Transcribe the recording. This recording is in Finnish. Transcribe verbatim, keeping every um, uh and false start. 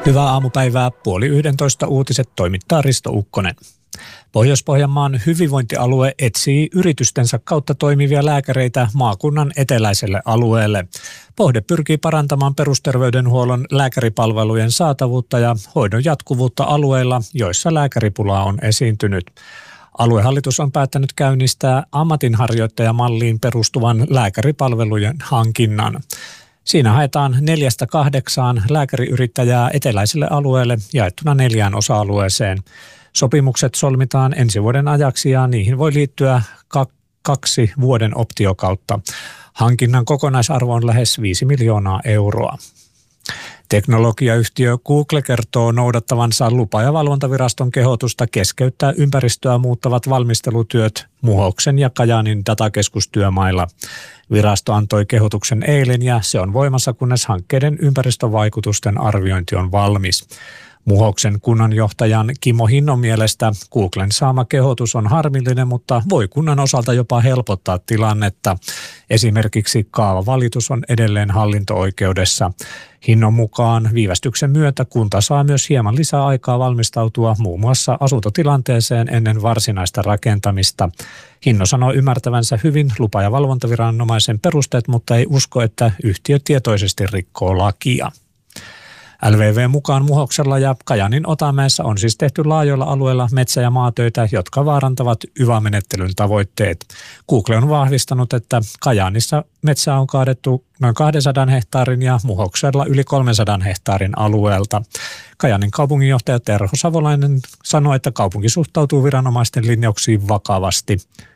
Hyvää aamupäivää. Puoli yhdentoista uutiset toimittaa Risto Ukkonen. Pohjois-Pohjanmaan hyvinvointialue etsii yritystensä kautta toimivia lääkäreitä maakunnan eteläiselle alueelle. Pohde pyrkii parantamaan perusterveydenhuollon lääkäripalvelujen saatavuutta ja hoidon jatkuvuutta alueilla, joissa lääkäripulaa on esiintynyt. Aluehallitus on päättänyt käynnistää ammatinharjoittajamalliin perustuvan lääkäripalvelujen hankinnan. Siinä haetaan neljästä kahdeksaan lääkäriyrittäjää eteläiselle alueelle jaettuna neljään osa-alueeseen. Sopimukset solmitaan ensi vuoden ajaksi ja niihin voi liittyä kaksi vuoden optiokautta. Hankinnan kokonaisarvo on lähes viisi miljoonaa euroa. Teknologiayhtiö Google kertoo noudattavansa lupa- ja valvontaviraston kehotusta keskeyttää ympäristöä muuttavat valmistelutyöt Muhoksen ja Kajaanin datakeskustyömailla. Virasto antoi kehotuksen eilen ja se on voimassa, kunnes hankkeiden ympäristövaikutusten arviointi on valmis. Muhoksen kunnanjohtajan Kimmo Hinnon mielestä Googlen saama kehotus on harmillinen, mutta voi kunnan osalta jopa helpottaa tilannetta. Esimerkiksi kaavavalitus on edelleen hallinto-oikeudessa. Hinnon mukaan viivästyksen myötä kunta saa myös hieman lisää aikaa valmistautua muun muassa asuntotilanteeseen ennen varsinaista rakentamista. Hinno sanoo ymmärtävänsä hyvin lupa- ja valvontaviranomaisen perusteet, mutta ei usko, että yhtiö tietoisesti rikkoo lakia. L V V mukaan Muhoksella ja Kajaanin Otamäessä on siis tehty laajoilla alueilla metsä- ja maatöitä, jotka vaarantavat Y V A-menettelyn tavoitteet. Google on vahvistanut, että Kajaanissa metsää on kaadettu noin kahdensadan hehtaarin ja Muhoksella yli kolmensadan hehtaarin alueelta. Kajaanin kaupunginjohtaja Terho Savolainen sanoi, että kaupunki suhtautuu viranomaisten linjauksiin vakavasti.